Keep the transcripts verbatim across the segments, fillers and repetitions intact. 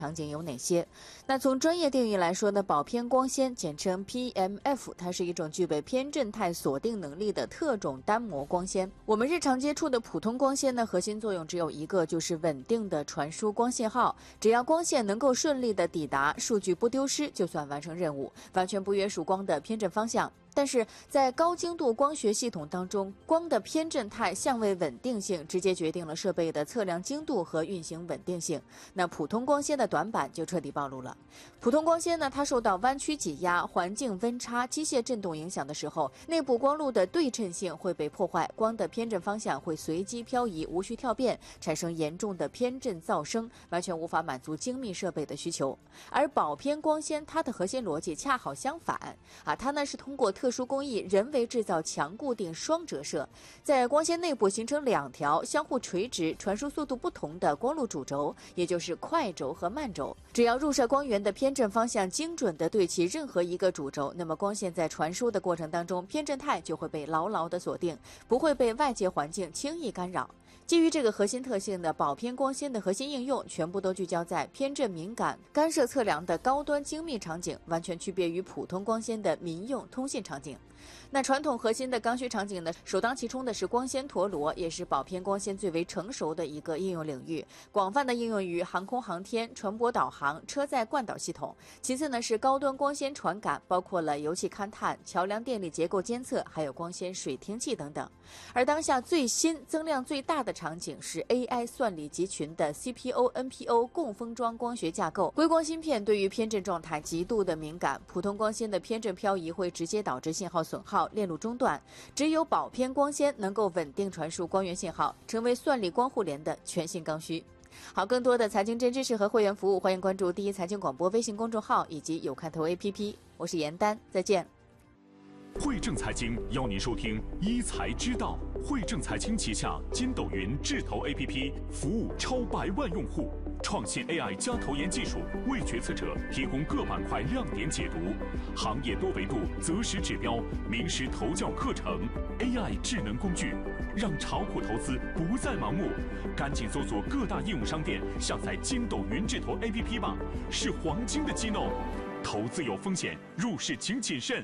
场景有哪些？那从专业定义来说呢，保偏光纤简称 P M F， 它是一种具备偏振态锁定能力的特种单模光纤。我们日常接触的普通光纤呢，核心作用只有一个，就是稳定的传输光信号。只要光线能够顺利的抵达，数据不丢失，就算完成任务，完全不约束光的偏振方向。但是在高精度光学系统当中，光的偏振态相位稳定性直接决定了设备的测量精度和运行稳定性。那普通光纤的短板就彻底暴露了。普通光纤呢，它受到弯曲挤压、环境温差、机械振动影响的时候，内部光路的对称性会被破坏，光的偏振方向会随机漂移，无序跳变，产生严重的偏振噪声，完全无法满足精密设备的需求。而保偏光纤它的核心逻辑恰好相反啊，它呢是通过特殊工艺人为制造强固定双折射，在光纤内部形成两条相互垂直、传输速度不同的光路主轴，也就是快轴和慢轴。只要入射光源的偏振方向精准地对齐任何一个主轴，那么光线在传输的过程当中，偏振态就会被牢牢地锁定，不会被外界环境轻易干扰。基于这个核心特性的保偏光纤的核心应用，全部都聚焦在偏振敏感、干涉测量的高端精密场景，完全区别于普通光纤的民用通信场景。那传统核心的刚需场景呢，首当其冲的是光纤陀螺，也是保偏光纤最为成熟的一个应用领域，广泛的应用于航空航天、船舶导航、车载惯导系统。其次呢是高端光纤传感，包括了油气勘探、桥梁电力结构监测，还有光纤水听器等等。而当下最新、增量最大的场景是 A I 算力集群的 C P O、N P O 共封装光学架构。硅光芯片对于偏振状态极度的敏感，普通光纤的偏振漂移会直接导致信号损耗、链路中断，只有保偏光纤能够稳定传输光源信号，成为算力光互联的全新刚需。好，更多的财经真知识和会员服务，欢迎关注第一财经广播微信公众号以及有看头 A P P。我是严丹，再见。 汇正财经邀您收听一财之道。汇正财经旗下筋斗云智投 A P P 服务超百万用户，创新 A I 加投研技术，为决策者提供各板块亮点解读，行业多维度择时指标，名师投教课程 ，A I 智能工具，让炒股投资不再盲目。赶紧搜索各大应用商店，下载筋斗云智投 A P P 吧，是黄金的机弄。投资有风险，入市请谨慎。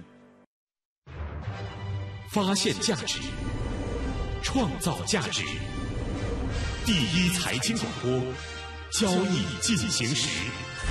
发现价值，创造价值。第一财经广播，交易进行时。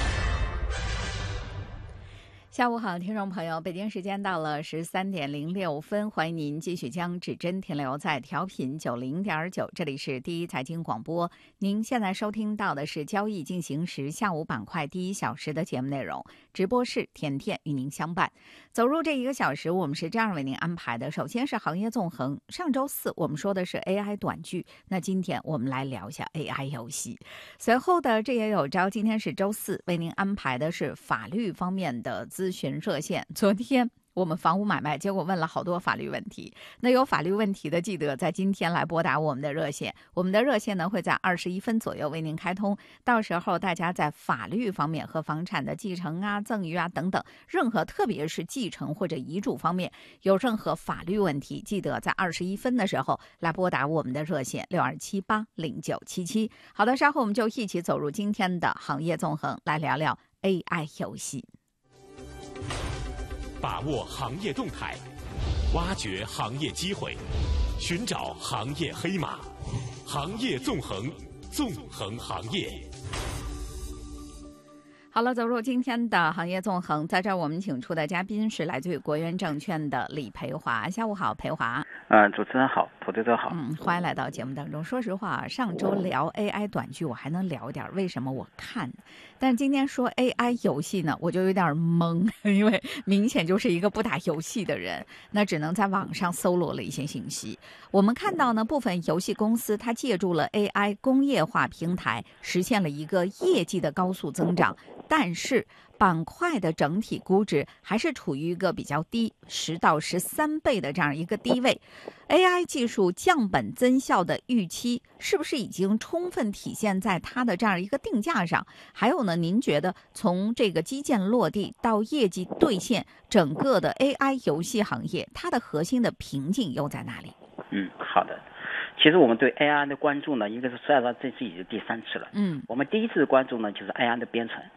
下午好，听众朋友，北京时间到了十三点零六分，欢迎您继续将指针停留在调频九零点九，这里是第一财经广播。您现在收听到的是交易进行时下午板块第一小时的节目内容，直播室甜甜与您相伴。走入这一个小时，我们是这样为您安排的：首先是行业纵横，上周四我们说的是 A I 短剧，那今天我们来聊一下 A I 游戏。随后的这也有招，今天是周四，为您安排的是法律方面的咨询热线。昨天我们房屋买卖，结果问了好多法律问题。那有法律问题的，记得在今天来拨打我们的热线。我们的热线呢会在二十一分左右为您开通，到时候大家在法律方面和房产的继承啊、赠与啊等等，任何特别是继承或者遗嘱方面有任何法律问题，记得在二十一分的时候来拨打我们的热线六二七八零九七七。好的，稍后我们就一起走入今天的行业纵横，来聊聊 A I 游戏。 把握行业动态，挖掘行业机会，寻找行业黑马，行业纵横，纵横行业。 好了，走入今天的行业纵横，在这儿我们请出的嘉宾是来自于国元证券的李培华。下午好，培华。 嗯、呃，主持人好，投资者好。 嗯，欢迎来到节目当中。说实话，上周聊 A I 短剧我还能聊点，为什么我看？但是今天说 A I 游戏呢，我就有点懵，因为明显就是一个不打游戏的人，那只能在网上搜罗了一些信息。我们看到呢，部分游戏公司它借助了 A I 工业化平台，实现了一个业绩的高速增长。但是板块的整体估值还是处于一个比较低，十到十三倍的这样一个低位。A I 技术降本增效的预期是不是已经充分体现在它的这样一个定价上？还有呢，您觉得从这个基建落地到业绩兑现，整个的 A I 游戏行业它的核心的瓶颈又在哪里？ 嗯，好的。 其实我们对 A I 的关注呢，应该是实际上这是已经第三次了。 嗯， 我们第一次关注呢，就是 A I 的编程。